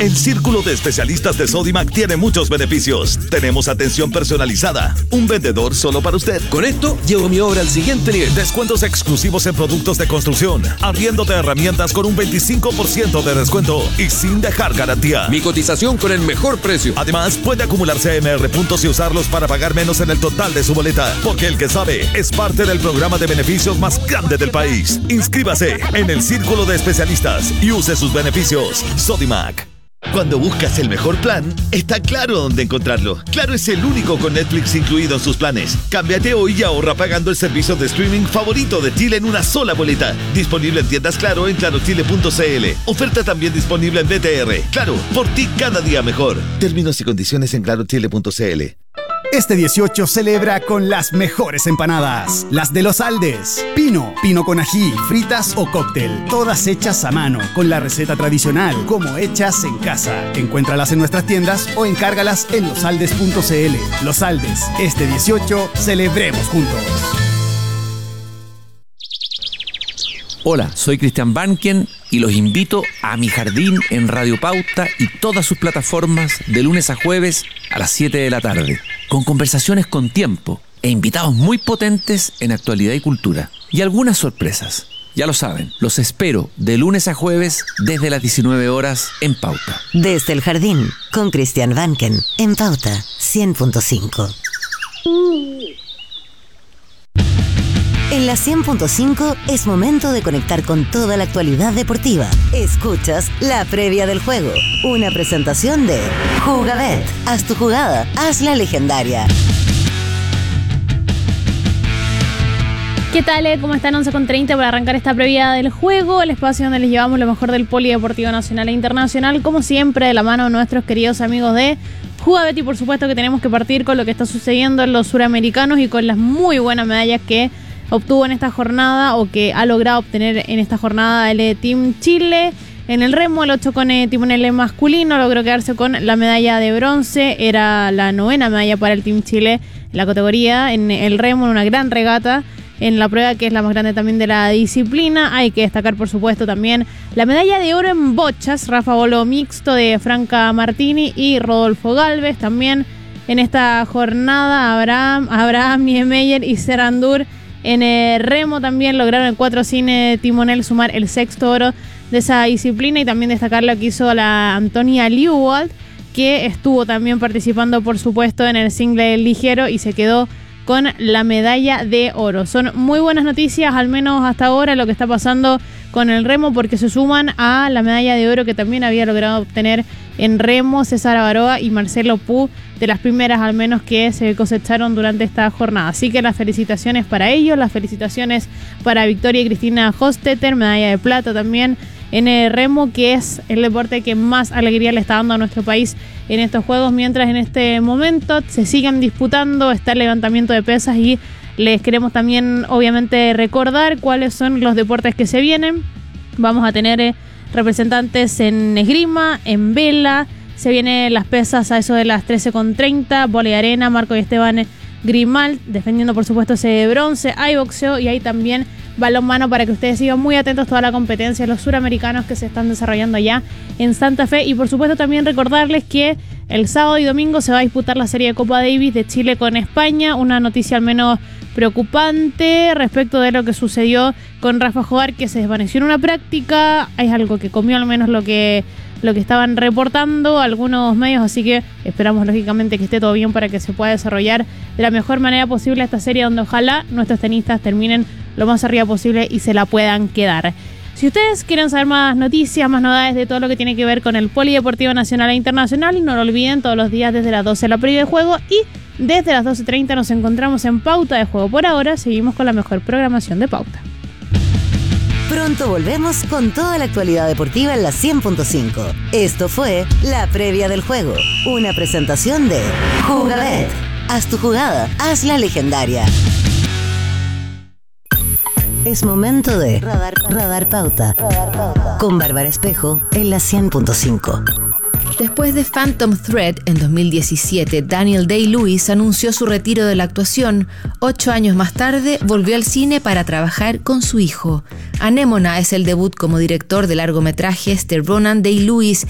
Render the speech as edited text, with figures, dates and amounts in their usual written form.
El Círculo de Especialistas de Sodimac tiene muchos beneficios. Tenemos atención personalizada, un vendedor solo para usted. Con esto, llevo mi obra al siguiente nivel. Descuentos exclusivos en productos de construcción, arriendo de herramientas con un 25% de descuento y sin dejar garantía. Mi cotización con el mejor precio. Además, puede acumular CMR puntos y usarlos para pagar menos en el total de su boleta, porque el que sabe es parte del programa de beneficios más grande del país. Inscríbase en el Círculo de Especialistas y use sus beneficios. Sodimac. Cuando buscas el mejor plan, está Claro dónde encontrarlo. Claro es el único con Netflix incluido en sus planes. Cámbiate hoy y ahorra pagando el servicio de streaming favorito de Chile en una sola boleta. Disponible en tiendas Claro en clarochile.cl. Oferta también disponible en BTR. Claro, por ti cada día mejor. Términos y condiciones en clarochile.cl. Este 18 celebra con las mejores empanadas, las de Los Aldes. Pino con ají, fritas o cóctel, todas hechas a mano, con la receta tradicional, como hechas en casa. Encuéntralas en nuestras tiendas o encárgalas en losaldes.cl. Los Aldes, este 18 celebremos juntos. Hola, soy Cristian Banken y los invito a Mi Jardín en Radio Pauta y todas sus plataformas de lunes a jueves a las 7 de la tarde, con conversaciones con tiempo e invitados muy potentes en actualidad y cultura. Y algunas sorpresas. Ya lo saben, los espero de lunes a jueves desde las 19 horas en Pauta. Desde el Jardín, con Cristian Banken, en Pauta 100.5. En la 100.5 es momento de conectar con toda la actualidad deportiva. Escuchas la previa del juego, una presentación de Jugabet. Haz tu jugada, hazla legendaria. ¿Qué tal? ¿Cómo están? 11:30 para arrancar esta previa del juego, el espacio donde les llevamos lo mejor del polideportivo nacional e internacional, como siempre de la mano de nuestros queridos amigos de Jugabet, y por supuesto que tenemos que partir con lo que está sucediendo en los suramericanos y con las muy buenas medallas que obtuvo en esta jornada, o que ha logrado obtener en esta jornada el Team Chile. En el remo, el 8 con timonel masculino logró quedarse con la medalla de bronce. Era la 9ª medalla para el Team Chile en la categoría, en el remo, en una gran regata, en la prueba que es la más grande también de la disciplina. Hay que destacar, por supuesto, también la medalla de oro en bochas, Rafa Bolo mixto de Franca Martini y Rodolfo Galvez. También en esta jornada, Abraham Niemeyer y Serandur. En el remo también lograron el 4 sin timonel sumar el 6º oro de esa disciplina, y también destacar lo que hizo la Antonia Liuwald, que estuvo también participando, por supuesto, en el single ligero y se quedó con la medalla de oro. Son muy buenas noticias, al menos hasta ahora, lo que está pasando con el remo, porque se suman a la medalla de oro que también había logrado obtener en remo César Avaroa y Marcelo Pu, de las primeras al menos que se cosecharon durante esta jornada. Así que las felicitaciones para ellos, las felicitaciones para Victoria y Cristina Hostetter, medalla de plata también en el remo, que es el deporte que más alegría le está dando a nuestro país en estos juegos, mientras en este momento se siguen disputando, está el levantamiento de pesas, y les queremos también obviamente recordar cuáles son los deportes que se vienen. Vamos a tener representantes en esgrima, en vela, se vienen las pesas a eso de las 13:30, vóley arena, Marco y Esteban Grimal defendiendo por supuesto ese bronce, hay boxeo y hay también balonmano, para que ustedes sigan muy atentos a toda la competencia, los suramericanos que se están desarrollando allá en Santa Fe. Y por supuesto también recordarles que el sábado y domingo se va a disputar la serie de Copa Davis de Chile con España, una noticia al menos preocupante respecto de lo que sucedió con Rafa Jogar, que se desvaneció en una práctica. Es algo que comió, al menos lo que estaban reportando algunos medios, así que esperamos lógicamente que esté todo bien para que se pueda desarrollar de la mejor manera posible esta serie, donde ojalá nuestros tenistas terminen lo más arriba posible y se la puedan quedar. Si ustedes quieren saber más noticias, más novedades de todo lo que tiene que ver con el polideportivo nacional e internacional, no lo olviden, todos los días desde las 12 la previa de juego, y desde las 12:30 nos encontramos en Pauta de Juego. Por ahora seguimos con la mejor programación de Pauta. Pronto volvemos con toda la actualidad deportiva en la 100.5. Esto fue la previa del juego, una presentación de Jugabet. Haz tu jugada, hazla legendaria. Es momento de Radar Pauta con Bárbara Espejo en la 100.5. Después de Phantom Thread en 2017, Daniel Day-Lewis anunció su retiro de la actuación. 8 años más tarde, volvió al cine para trabajar con su hijo. Anémona es el debut como director de largometrajes de Ronan Day-Lewis,